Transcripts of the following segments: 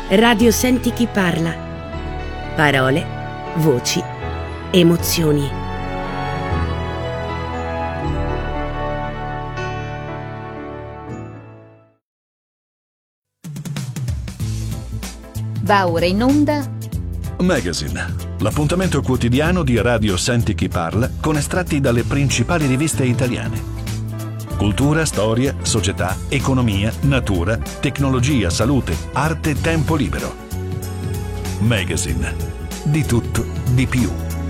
Radio Senti chi parla. Parole, voci, emozioni. Va ora in onda Magazine, l'appuntamento quotidiano di Radio Senti chi parla con estratti dalle principali riviste italiane. Cultura, storia, società, economia, natura, tecnologia, salute, arte, tempo libero. Magazine, di tutto, di più.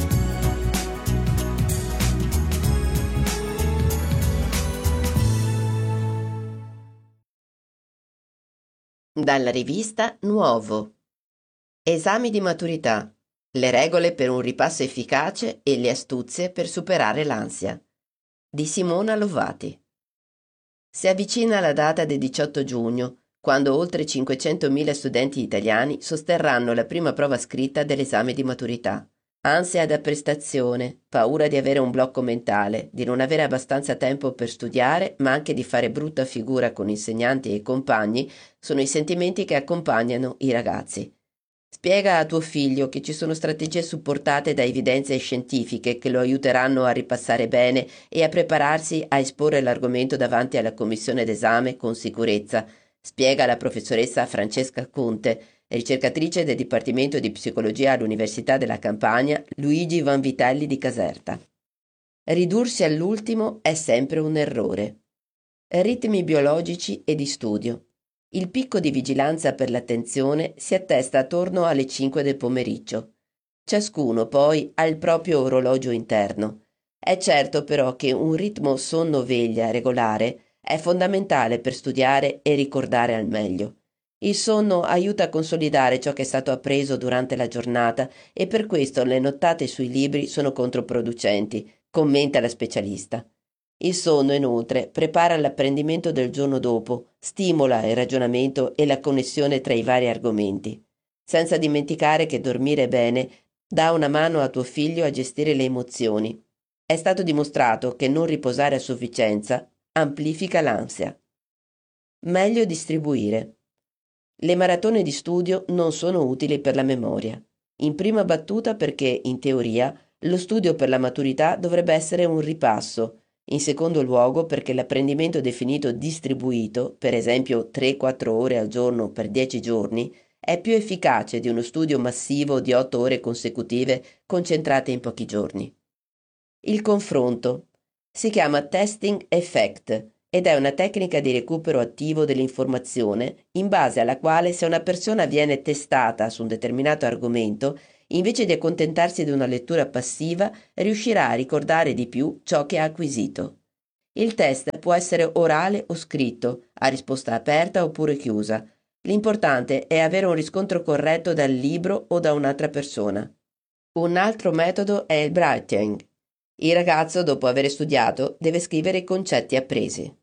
Dalla rivista Nuovo. Esami di maturità. Le regole per un ripasso efficace e le astuzie per superare l'ansia. Di Simona Lovati. Si avvicina la data del 18 giugno, quando oltre 500.000 studenti italiani sosterranno la prima prova scritta dell'esame di maturità. Ansia da prestazione, paura di avere un blocco mentale, di non avere abbastanza tempo per studiare, ma anche di fare brutta figura con insegnanti e compagni, sono i sentimenti che accompagnano i ragazzi. Spiega a tuo figlio che ci sono strategie supportate da evidenze scientifiche che lo aiuteranno a ripassare bene e a prepararsi a esporre l'argomento davanti alla commissione d'esame con sicurezza, spiega la professoressa Francesca Conte, ricercatrice del Dipartimento di Psicologia all'Università della Campania Luigi Vanvitelli di Caserta. Ridursi all'ultimo è sempre un errore. Ritmi biologici e di studio. Il picco di vigilanza per l'attenzione si attesta attorno alle 5 del pomeriggio. Ciascuno poi ha il proprio orologio interno. È certo però che un ritmo sonno-veglia regolare è fondamentale per studiare e ricordare al meglio. Il sonno aiuta a consolidare ciò che è stato appreso durante la giornata e per questo le nottate sui libri sono controproducenti, commenta la specialista. Il sonno, inoltre, prepara l'apprendimento del giorno dopo, stimola il ragionamento e la connessione tra i vari argomenti. Senza dimenticare che dormire bene dà una mano a tuo figlio a gestire le emozioni. È stato dimostrato che non riposare a sufficienza amplifica l'ansia. Meglio distribuire. Le maratone di studio non sono utili per la memoria. In prima battuta perché, in teoria, lo studio per la maturità dovrebbe essere un ripasso. In secondo luogo perché l'apprendimento definito distribuito, per esempio 3-4 ore al giorno per 10 giorni, è più efficace di uno studio massivo di 8 ore consecutive concentrate in pochi giorni. Il confronto. Si chiama testing effect ed è una tecnica di recupero attivo dell'informazione in base alla quale se una persona viene testata su un determinato argomento, invece di accontentarsi di una lettura passiva, riuscirà a ricordare di più ciò che ha acquisito. Il test può essere orale o scritto, a risposta aperta oppure chiusa. L'importante è avere un riscontro corretto dal libro o da un'altra persona. Un altro metodo è il writing. Il ragazzo, dopo aver studiato, deve scrivere i concetti appresi.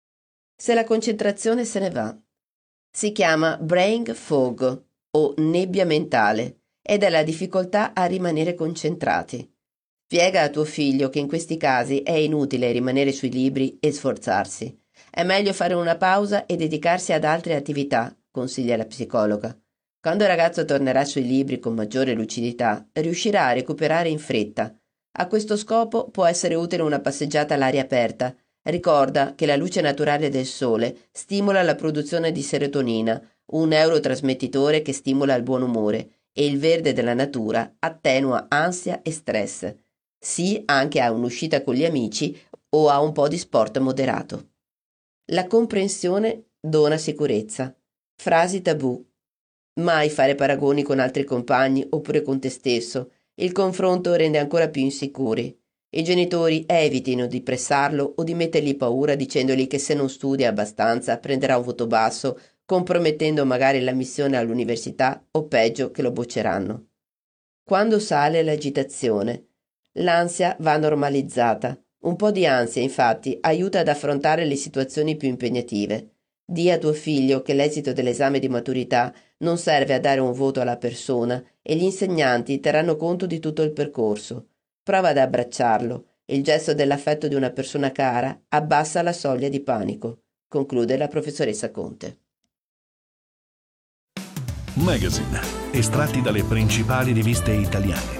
Se la concentrazione se ne va. Si chiama brain fog o nebbia mentale ed è la difficoltà a rimanere concentrati. Spiega a tuo figlio che in questi casi è inutile rimanere sui libri e sforzarsi. È meglio fare una pausa e dedicarsi ad altre attività, consiglia la psicologa. Quando il ragazzo tornerà sui libri con maggiore lucidità, riuscirà a recuperare in fretta. A questo scopo può essere utile una passeggiata all'aria aperta. Ricorda che la luce naturale del sole stimola la produzione di serotonina, un neurotrasmettitore che stimola il buon umore, e il verde della natura attenua ansia e stress. Sì anche a un'uscita con gli amici o a un po' di sport moderato. La comprensione dona sicurezza. Frasi tabù. Mai fare paragoni con altri compagni oppure con te stesso. Il confronto rende ancora più insicuri. I genitori evitino di pressarlo o di mettergli paura dicendogli che se non studia abbastanza prenderà un voto basso, compromettendo magari l'ammissione all'università o peggio che lo bocceranno. Quando sale l'agitazione, l'ansia va normalizzata. Un po' di ansia, infatti, aiuta ad affrontare le situazioni più impegnative. Dì a tuo figlio che l'esito dell'esame di maturità non serve a dare un voto alla persona e gli insegnanti terranno conto di tutto il percorso. Prova ad abbracciarlo. Il gesto dell'affetto di una persona cara abbassa la soglia di panico, conclude la professoressa Conte. Magazine, estratti dalle principali riviste italiane.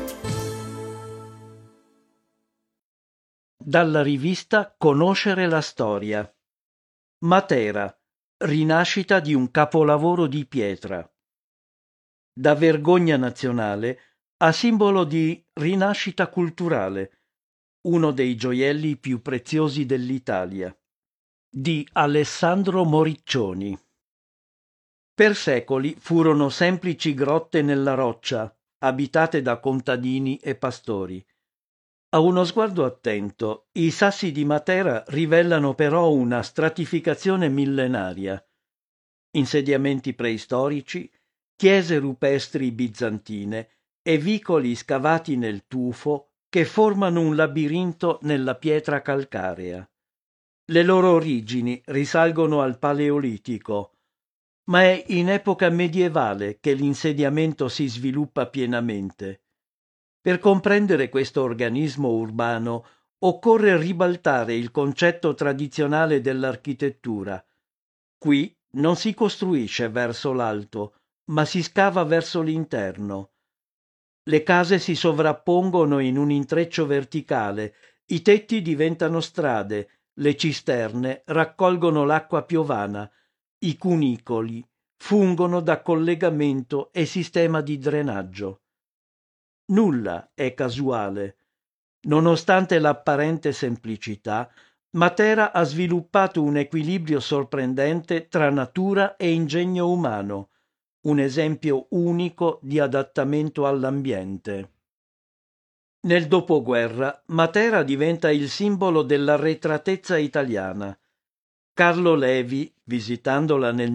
Dalla rivista Conoscere la storia. Matera, rinascita di un capolavoro di pietra. Da vergogna nazionale a simbolo di rinascita culturale, uno dei gioielli più preziosi dell'Italia. Di Alessandro Moriccioni. Per secoli furono semplici grotte nella roccia, abitate da contadini e pastori. A uno sguardo attento, i sassi di Matera rivelano però una stratificazione millenaria. Insediamenti preistorici, chiese rupestri bizantine e vicoli scavati nel tufo che formano un labirinto nella pietra calcarea. Le loro origini risalgono al Paleolitico, ma è in epoca medievale che l'insediamento si sviluppa pienamente. Per comprendere questo organismo urbano occorre ribaltare il concetto tradizionale dell'architettura. Qui non si costruisce verso l'alto, ma si scava verso l'interno. Le case si sovrappongono in un intreccio verticale, i tetti diventano strade, le cisterne raccolgono l'acqua piovana, i cunicoli fungono da collegamento e sistema di drenaggio. Nulla è casuale. Nonostante l'apparente semplicità, Matera ha sviluppato un equilibrio sorprendente tra natura e ingegno umano, un esempio unico di adattamento all'ambiente. Nel dopoguerra, Matera diventa il simbolo dell'arretratezza italiana. Carlo Levi, visitandola nel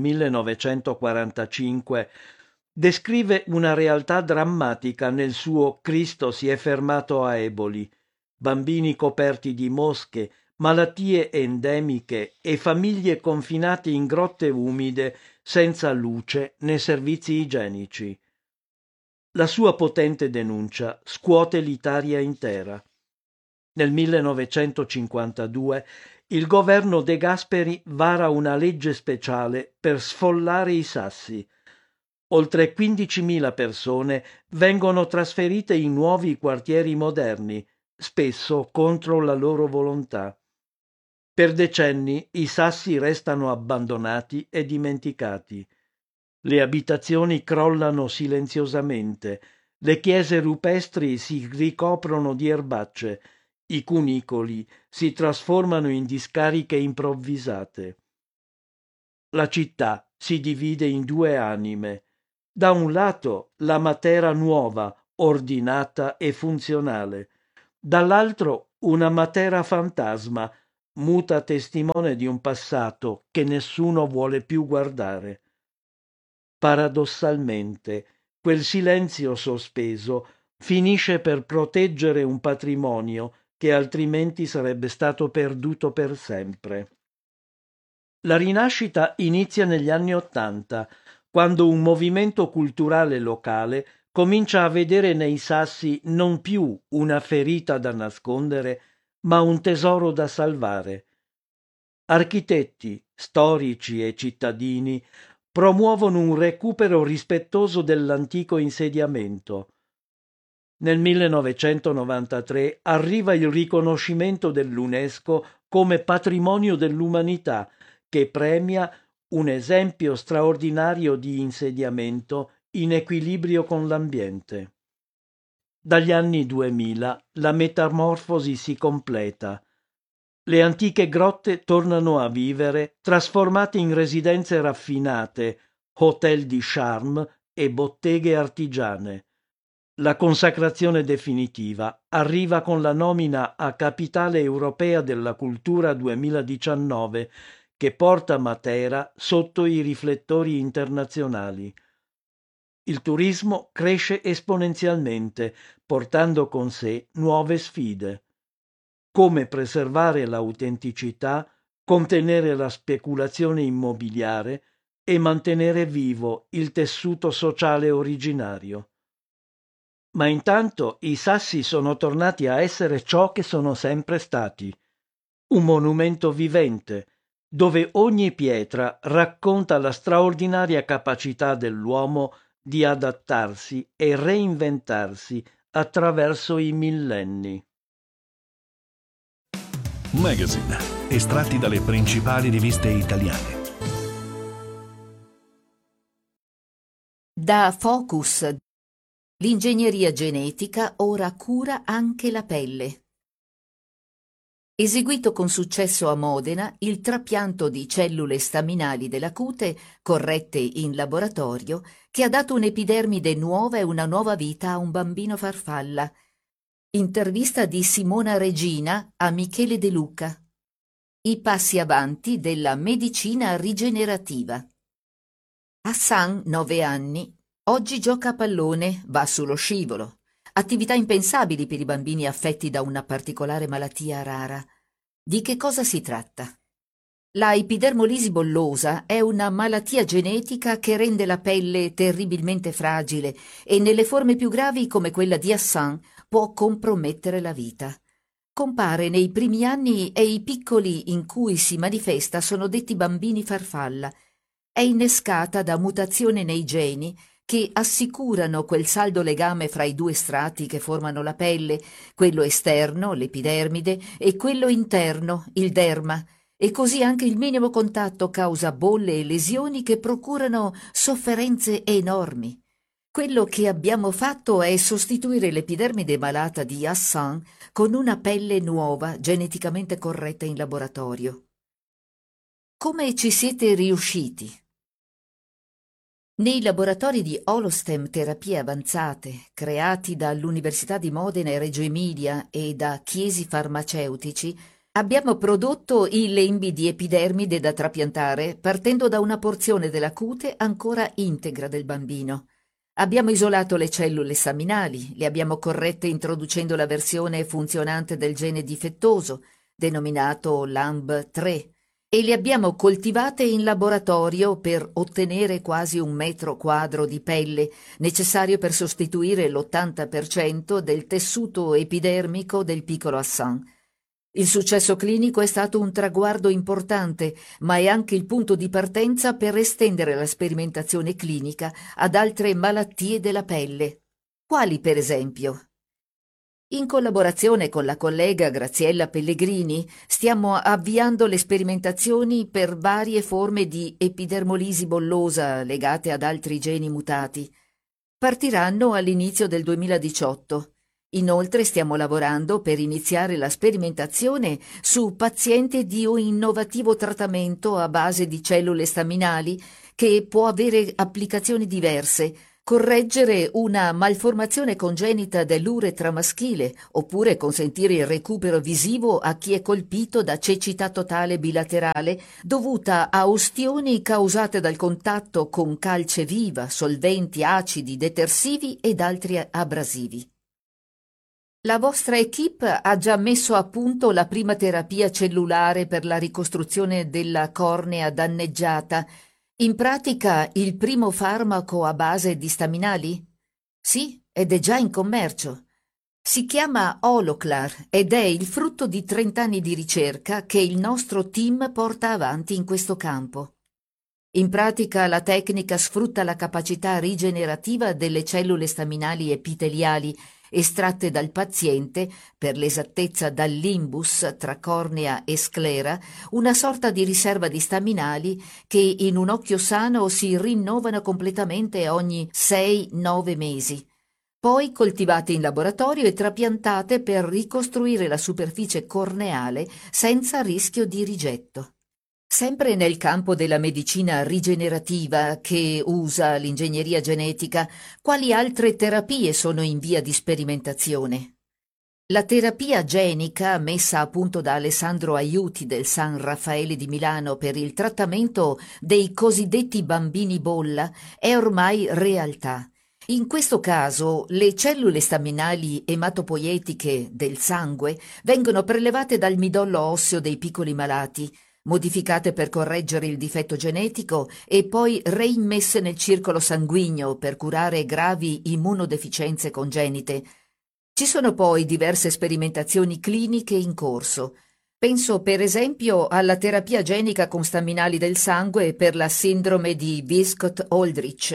1945, descrive una realtà drammatica nel suo Cristo si è fermato a Eboli, bambini coperti di mosche, malattie endemiche e famiglie confinate in grotte umide senza luce né servizi igienici. La sua potente denuncia scuote l'Italia intera. Nel 1952 il governo De Gasperi vara una legge speciale per sfollare i sassi. Oltre 15.000 persone vengono trasferite in nuovi quartieri moderni, spesso contro la loro volontà. Per decenni i sassi restano abbandonati e dimenticati. Le abitazioni crollano silenziosamente, le chiese rupestri si ricoprono di erbacce, i cunicoli si trasformano in discariche improvvisate. La città si divide in due anime. Da un lato la Matera nuova, ordinata e funzionale, dall'altro una Matera fantasma, muta testimone di un passato che nessuno vuole più guardare. Paradossalmente, quel silenzio sospeso finisce per proteggere un patrimonio che altrimenti sarebbe stato perduto per sempre. La rinascita inizia negli anni '80, quando un movimento culturale locale comincia a vedere nei sassi non più una ferita da nascondere, ma un tesoro da salvare. Architetti, storici e cittadini promuovono un recupero rispettoso dell'antico insediamento. Nel 1993 arriva il riconoscimento dell'UNESCO come patrimonio dell'umanità, che premia un esempio straordinario di insediamento in equilibrio con l'ambiente. Dagli anni 2000 la metamorfosi si completa. Le antiche grotte tornano a vivere, trasformate in residenze raffinate, hotel di charme e botteghe artigiane. La consacrazione definitiva arriva con la nomina a Capitale Europea della Cultura 2019, che porta Matera sotto i riflettori internazionali. Il turismo cresce esponenzialmente, portando con sé nuove sfide. Come preservare l'autenticità, contenere la speculazione immobiliare e mantenere vivo il tessuto sociale originario. Ma intanto i sassi sono tornati a essere ciò che sono sempre stati, un monumento vivente, dove ogni pietra racconta la straordinaria capacità dell'uomo di adattarsi e reinventarsi attraverso i millenni. Magazine, estratti dalle principali riviste italiane. Da Focus. L'ingegneria genetica ora cura anche la pelle. Eseguito con successo a Modena il trapianto di cellule staminali della cute corrette in laboratorio che ha dato un'epidermide nuova e una nuova vita a un bambino farfalla. Intervista di Simona Regina a Michele De Luca. I passi avanti della medicina rigenerativa. Hassan, 9 anni, oggi gioca a pallone, va sullo scivolo. Attività impensabili per i bambini affetti da una particolare malattia rara. Di che cosa si tratta? La epidermolisi bollosa è una malattia genetica che rende la pelle terribilmente fragile e nelle forme più gravi, come quella di Hassan, può compromettere la vita. Compare nei primi anni e i piccoli in cui si manifesta sono detti bambini farfalla. È innescata da mutazioni nei geni che assicurano quel saldo legame fra i due strati che formano la pelle, quello esterno, l'epidermide, e quello interno, il derma, e così anche il minimo contatto causa bolle e lesioni che procurano sofferenze enormi. Quello che abbiamo fatto è sostituire l'epidermide malata di Hassan con una pelle nuova, geneticamente corretta in laboratorio. Come ci siete riusciti? Nei laboratori di Holostem Terapie Avanzate, creati dall'Università di Modena e Reggio Emilia e da Chiesi Farmaceutici, abbiamo prodotto i lembi di epidermide da trapiantare partendo da una porzione della cute ancora integra del bambino. Abbiamo isolato le cellule staminali, le abbiamo corrette introducendo la versione funzionante del gene difettoso, denominato LAMB3, e le abbiamo coltivate in laboratorio per ottenere quasi 1 metro quadro di pelle, necessario per sostituire l'80% del tessuto epidermico del piccolo Hassan. Il successo clinico è stato un traguardo importante, ma è anche il punto di partenza per estendere la sperimentazione clinica ad altre malattie della pelle. Quali, per esempio? In collaborazione con la collega Graziella Pellegrini stiamo avviando le sperimentazioni per varie forme di epidermolisi bollosa legate ad altri geni mutati. Partiranno all'inizio del 2018. Inoltre stiamo lavorando per iniziare la sperimentazione su pazienti di un innovativo trattamento a base di cellule staminali che può avere applicazioni diverse, correggere una malformazione congenita dell'uretra maschile oppure consentire il recupero visivo a chi è colpito da cecità totale bilaterale dovuta a ustioni causate dal contatto con calce viva, solventi acidi, detersivi ed altri abrasivi. La vostra equipe ha già messo a punto la prima terapia cellulare per la ricostruzione della cornea danneggiata. In pratica il primo farmaco a base di staminali? Sì, ed è già in commercio. Si chiama Holoclar ed è il frutto di 30 anni di ricerca che il nostro team porta avanti in questo campo. In pratica la tecnica sfrutta la capacità rigenerativa delle cellule staminali epiteliali estratte dal paziente, per l'esattezza dal limbus tra cornea e sclera, una sorta di riserva di staminali che in un occhio sano si rinnovano completamente ogni 6-9 mesi. Poi coltivate in laboratorio e trapiantate per ricostruire la superficie corneale senza rischio di rigetto. Sempre nel campo della medicina rigenerativa che usa l'ingegneria genetica, quali altre terapie sono in via di sperimentazione? La terapia genica messa a punto da Alessandro Aiuti del San Raffaele di Milano per il trattamento dei cosiddetti bambini bolla è ormai realtà. In questo caso le cellule staminali ematopoietiche del sangue vengono prelevate dal midollo osseo dei piccoli malati, modificate per correggere il difetto genetico e poi reimmesse nel circolo sanguigno per curare gravi immunodeficienze congenite. Ci sono poi diverse sperimentazioni cliniche in corso. Penso per esempio alla terapia genica con staminali del sangue per la sindrome di Wiskott-Aldrich,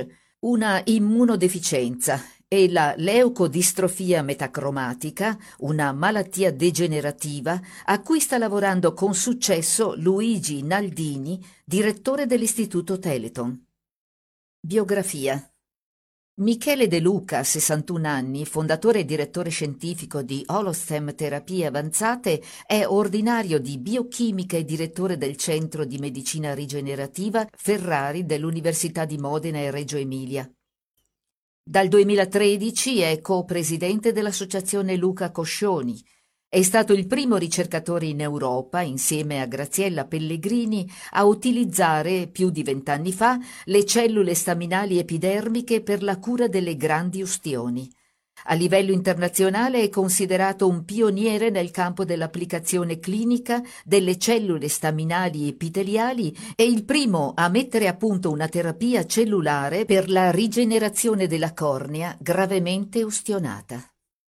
una immunodeficienza e la leucodistrofia metacromatica, una malattia degenerativa a cui sta lavorando con successo Luigi Naldini, direttore dell'Istituto Teleton. Biografia. Michele De Luca, 61 anni, fondatore e direttore scientifico di Holostem Terapie Avanzate, è ordinario di biochimica e direttore del Centro di Medicina Rigenerativa Ferrari dell'Università di Modena e Reggio Emilia. Dal 2013 è co-presidente dell'Associazione Luca Coscioni. È stato il primo ricercatore in Europa, insieme a Graziella Pellegrini, a utilizzare, più di 20 anni fa, le cellule staminali epidermiche per la cura delle grandi ustioni. A livello internazionale è considerato un pioniere nel campo dell'applicazione clinica delle cellule staminali epiteliali e il primo a mettere a punto una terapia cellulare per la rigenerazione della cornea gravemente ustionata.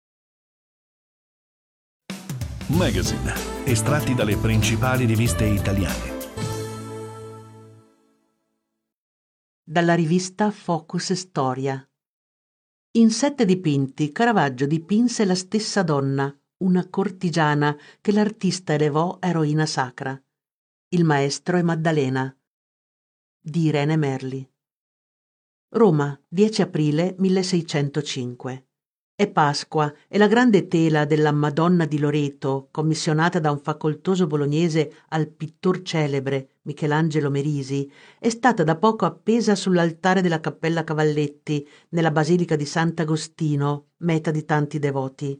Magazine, estratti dalle principali riviste italiane. Dalla rivista Focus Storia. In 7 dipinti Caravaggio dipinse la stessa donna, una cortigiana che l'artista elevò eroina sacra. Il maestro è Maddalena, di Irene Merli. Roma, 10 aprile 1605. È Pasqua e la grande tela della Madonna di Loreto, commissionata da un facoltoso bolognese al pittor celebre Michelangelo Merisi, è stata da poco appesa sull'altare della Cappella Cavalletti, nella Basilica di Sant'Agostino, meta di tanti devoti.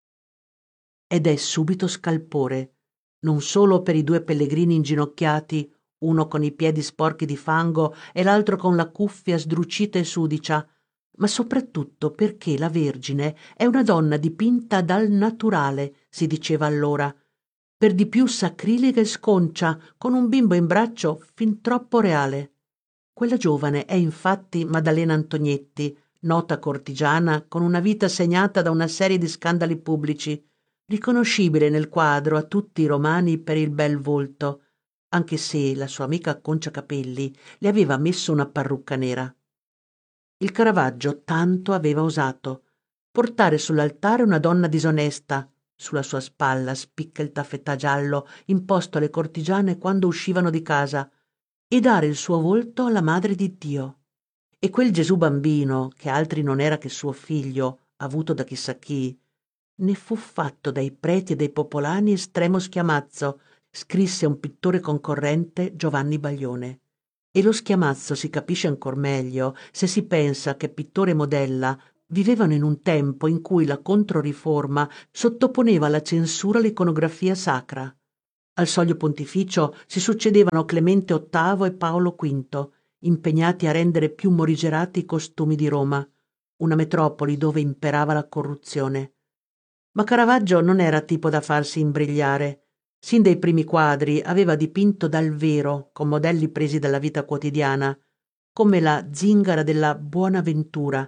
Ed è subito scalpore, non solo per i 2 pellegrini inginocchiati, uno con i piedi sporchi di fango e l'altro con la cuffia sdrucita e sudicia, ma soprattutto perché la Vergine è una donna dipinta dal naturale, si diceva allora, per di più sacrilega e sconcia, con un bimbo in braccio fin troppo reale. Quella giovane è infatti Maddalena Antognetti, nota cortigiana con una vita segnata da una serie di scandali pubblici, riconoscibile nel quadro a tutti i romani per il bel volto, anche se la sua amica Concia Capelli le aveva messo una parrucca nera. Il Caravaggio tanto aveva osato: portare sull'altare una donna disonesta, sulla sua spalla spicca il taffetà giallo imposto alle cortigiane quando uscivano di casa, e dare il suo volto alla Madre di Dio. E quel Gesù bambino, che altri non era che suo figlio, avuto da chissà chi, ne fu fatto dai preti e dai popolani estremo schiamazzo, scrisse un pittore concorrente, Giovanni Baglione. E lo schiamazzo si capisce ancor meglio se si pensa che pittore e modella vivevano in un tempo in cui la Controriforma sottoponeva alla censura l'iconografia sacra. Al Soglio Pontificio si succedevano Clemente VIII e Paolo V, impegnati a rendere più morigerati i costumi di Roma, una metropoli dove imperava la corruzione. Ma Caravaggio non era tipo da farsi imbrigliare. Sin dai primi quadri aveva dipinto dal vero, con modelli presi dalla vita quotidiana, come la Zingara della Buonaventura,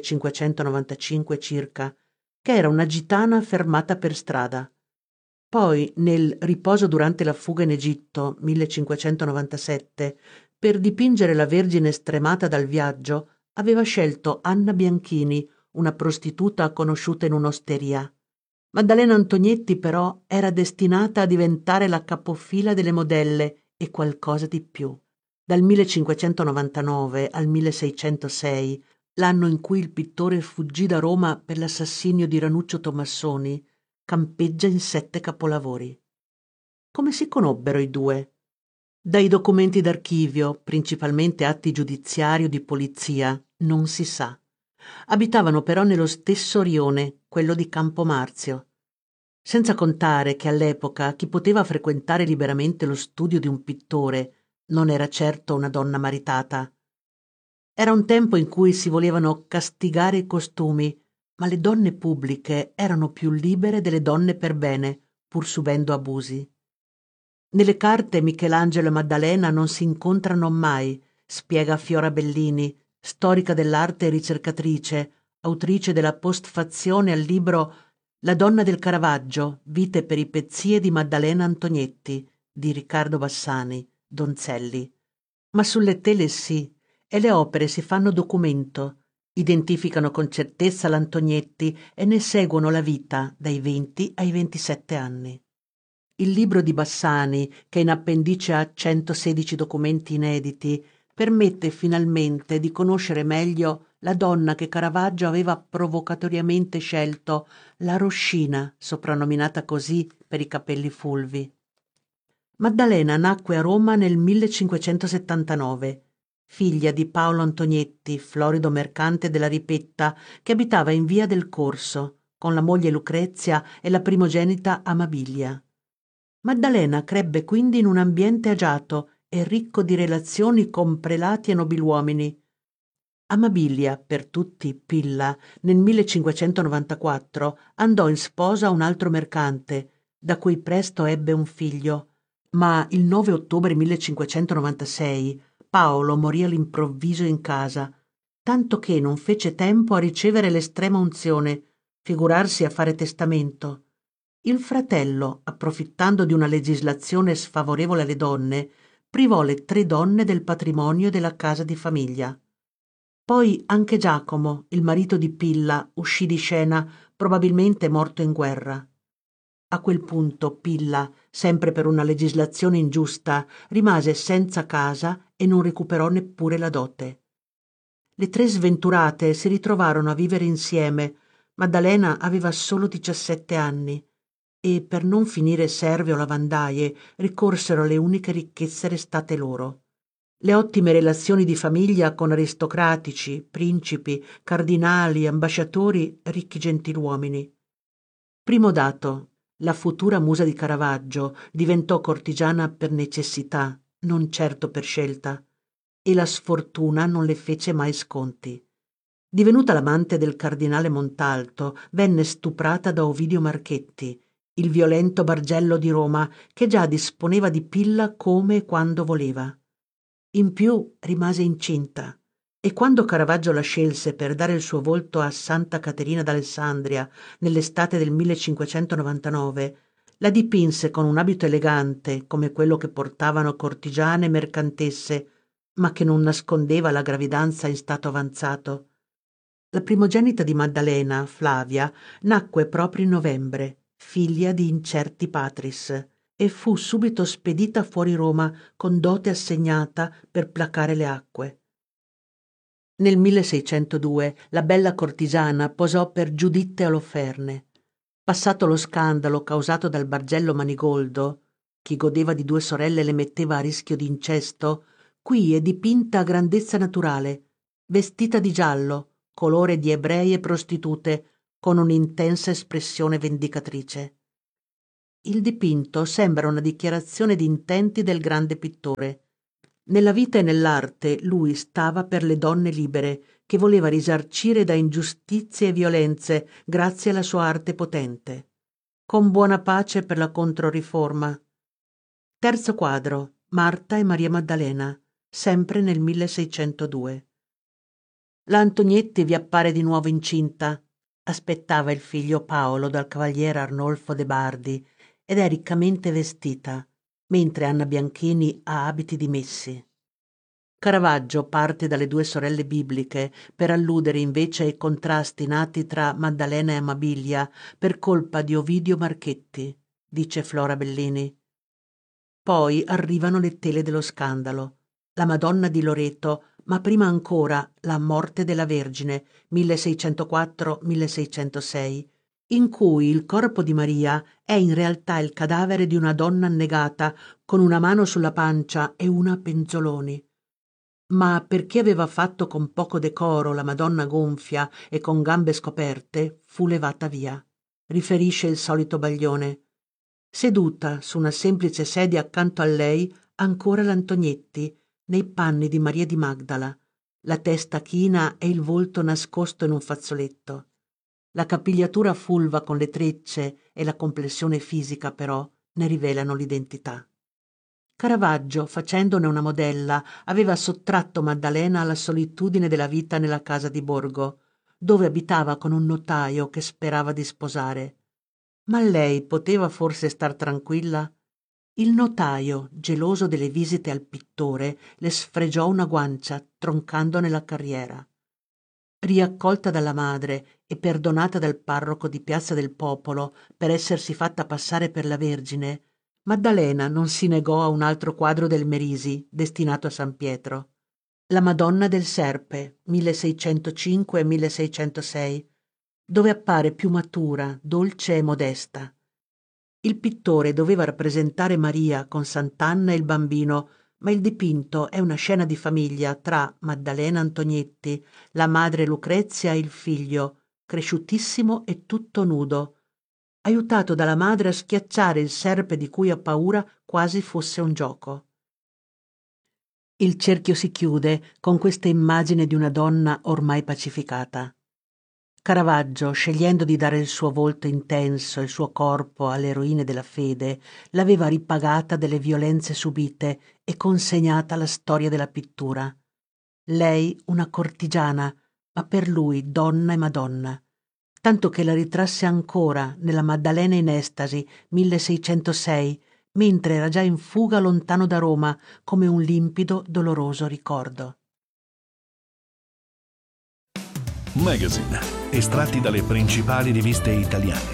1595 circa, che era una gitana fermata per strada. Poi, nel Riposo durante la fuga in Egitto, 1597, per dipingere la Vergine stremata dal viaggio, aveva scelto Anna Bianchini, una prostituta conosciuta in un'osteria. Maddalena Antognetti però era destinata a diventare la capofila delle modelle e qualcosa di più. Dal 1599 al 1606, l'anno in cui il pittore fuggì da Roma per l'assassinio di Ranuccio Tomassoni, campeggia in 7 capolavori. Come si conobbero i 2? Dai documenti d'archivio, principalmente atti giudiziari o di polizia, non si sa. Abitavano però nello stesso rione, quello di Campomarzio. Senza contare che all'epoca chi poteva frequentare liberamente lo studio di un pittore non era certo una donna maritata. Era un tempo in cui si volevano castigare i costumi, ma le donne pubbliche erano più libere delle donne per bene, pur subendo abusi. Nelle carte Michelangelo e Maddalena non si incontrano mai, spiega Fiora Bellini, storica dell'arte e ricercatrice, autrice della postfazione al libro La donna del Caravaggio, vite e peripezie di Maddalena Antognetti, di Riccardo Bassani, Donzelli. Ma sulle tele sì, e le opere si fanno documento, identificano con certezza l'Antognetti e ne seguono la vita dai 20 ai 27 anni. Il libro di Bassani, che in appendice ha 116 documenti inediti, permette finalmente di conoscere meglio la donna che Caravaggio aveva provocatoriamente scelto, la Roscina, soprannominata così per i capelli fulvi. Maddalena nacque a Roma nel 1579, figlia di Paolo Antognetti, florido mercante della Ripetta, che abitava in via del Corso, con la moglie Lucrezia e la primogenita Amabilia. Maddalena crebbe quindi in un ambiente agiato e ricco di relazioni con prelati e nobiluomini. Amabilia, per tutti Pilla, nel 1594 andò in sposa a un altro mercante, da cui presto ebbe un figlio, ma il 9 ottobre 1596 Paolo morì all'improvviso in casa, tanto che non fece tempo a ricevere l'estrema unzione, figurarsi a fare testamento. Il fratello, approfittando di una legislazione sfavorevole alle donne, privò le 3 donne del patrimonio della casa di famiglia. Poi anche Giacomo, il marito di Pilla, uscì di scena, probabilmente morto in guerra. A quel punto Pilla, sempre per una legislazione ingiusta, rimase senza casa e non recuperò neppure la dote. Le 3 sventurate si ritrovarono a vivere insieme. Maddalena aveva solo 17 anni e, per non finire serve o lavandaie, ricorsero alle uniche ricchezze restate loro. Le ottime relazioni di famiglia con aristocratici, principi, cardinali, ambasciatori, ricchi gentiluomini. Primo dato: la futura musa di Caravaggio diventò cortigiana per necessità, non certo per scelta, e la sfortuna non le fece mai sconti. Divenuta l'amante del cardinale Montalto, venne stuprata da Ovidio Marchetti, il violento Bargello di Roma, che già disponeva di Pilla come e quando voleva. In più rimase incinta, e quando Caravaggio la scelse per dare il suo volto a Santa Caterina d'Alessandria nell'estate del 1599, la dipinse con un abito elegante come quello che portavano cortigiane e mercantesse, ma che non nascondeva la gravidanza in stato avanzato. La primogenita di Maddalena, Flavia, nacque proprio in novembre, figlia di incerti patris, e fu subito spedita fuori Roma con dote assegnata per placare le acque. Nel 1602 la bella cortigiana posò per Giuditte Oloferne. Passato lo scandalo causato dal Bargello Manigoldo, chi godeva di 2 sorelle le metteva a rischio di incesto, qui è dipinta a grandezza naturale, vestita di giallo, colore di ebrei e prostitute, con un'intensa espressione vendicatrice. Il dipinto sembra una dichiarazione di intenti del grande pittore. Nella vita e nell'arte lui stava per le donne libere, che voleva risarcire da ingiustizie e violenze grazie alla sua arte potente. Con buona pace per la Controriforma. Terzo quadro: Marta e Maria Maddalena, sempre nel 1602. La Antognetti vi appare di nuovo incinta. Aspettava il figlio Paolo dal cavaliere Arnolfo de Bardi ed è riccamente vestita, mentre Anna Bianchini ha abiti di messi. Caravaggio parte dalle 2 sorelle bibliche per alludere invece ai contrasti nati tra Maddalena e Amabilia per colpa di Ovidio Marchetti, dice Flora Bellini. Poi arrivano le tele dello scandalo, la Madonna di Loreto, ma prima ancora la Morte della Vergine, 1604-1606, in cui il corpo di Maria è in realtà il cadavere di una donna annegata con una mano sulla pancia e una a penzoloni. Ma per chi aveva fatto con poco decoro la Madonna gonfia e con gambe scoperte, fu levata via, riferisce il solito Baglione. Seduta su una semplice sedia accanto a lei ancora l'Antognetti, nei panni di Maria di Magdala, la testa china e il volto nascosto in un fazzoletto. La capigliatura fulva con le trecce e la complessione fisica, però, ne rivelano l'identità. Caravaggio, facendone una modella, aveva sottratto Maddalena alla solitudine della vita nella casa di borgo, dove abitava con un notaio che sperava di sposare. Ma lei poteva forse star tranquilla? Il notaio, geloso delle visite al pittore, le sfregiò una guancia, troncandone la carriera. Riaccolta dalla madre e perdonata dal parroco di Piazza del Popolo per essersi fatta passare per la Vergine, Maddalena non si negò a un altro quadro del Merisi, destinato a San Pietro. La Madonna del Serpe, 1605-1606, dove appare più matura, dolce e modesta. Il pittore doveva rappresentare Maria con Sant'Anna e il bambino, ma il dipinto è una scena di famiglia tra Maddalena Antognetti, la madre Lucrezia e il figlio, cresciutissimo e tutto nudo, aiutato dalla madre a schiacciare il serpe di cui ha paura quasi fosse un gioco. Il cerchio si chiude con questa immagine di una donna ormai pacificata. Caravaggio, scegliendo di dare il suo volto intenso e il suo corpo alle eroine della fede, l'aveva ripagata delle violenze subite e consegnata alla storia della pittura. Lei una cortigiana, ma per lui donna e Madonna, tanto che la ritrasse ancora nella Maddalena in estasi, 1606, mentre era già in fuga lontano da Roma come un limpido, doloroso ricordo. Magazine, estratti dalle principali riviste italiane.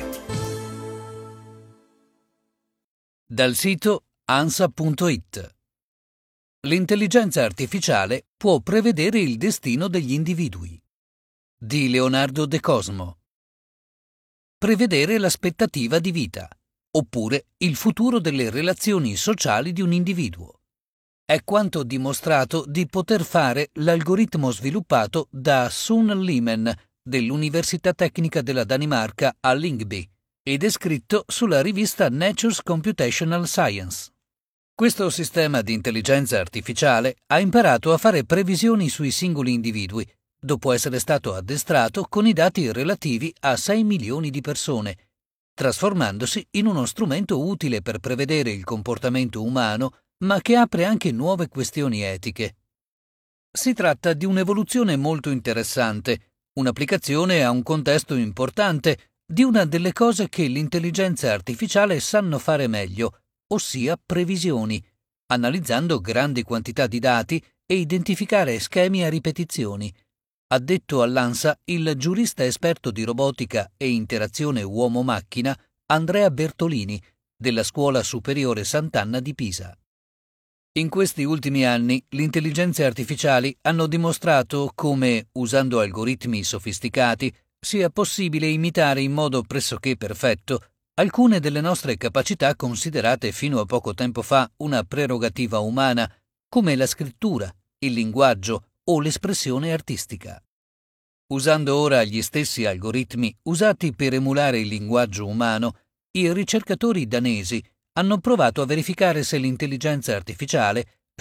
Dal sito ansa.it. L'intelligenza artificiale può prevedere il destino degli individui. Di Leonardo De Cosmo. Prevedere l'aspettativa di vita, oppure il futuro delle relazioni sociali di un individuo. È quanto dimostrato di poter fare l'algoritmo sviluppato da Sun Limen dell'Università Tecnica della Danimarca a Lyngby e descritto sulla rivista Nature's Computational Science. Questo sistema di intelligenza artificiale ha imparato a fare previsioni sui singoli individui, dopo essere stato addestrato con i dati relativi a 6 milioni di persone, trasformandosi in uno strumento utile per prevedere il comportamento umano, ma che apre anche nuove questioni etiche. Si tratta di un'evoluzione molto interessante, un'applicazione a un contesto importante di una delle cose che l'intelligenza artificiale sanno fare meglio, ossia previsioni, analizzando grandi quantità di dati e identificare schemi a ripetizioni. Ha detto all'ANSA il giurista esperto di robotica e interazione uomo-macchina Andrea Bertolini, della Scuola Superiore Sant'Anna di Pisa. In questi ultimi anni, le intelligenze artificiali hanno dimostrato come, usando algoritmi sofisticati, sia possibile imitare in modo pressoché perfetto alcune delle nostre capacità considerate fino a poco tempo fa una prerogativa umana, come la scrittura, il linguaggio o l'espressione artistica. Usando ora gli stessi algoritmi usati per emulare il linguaggio umano, i ricercatori danesi hanno provato a verificare se l'intelligenza artificiale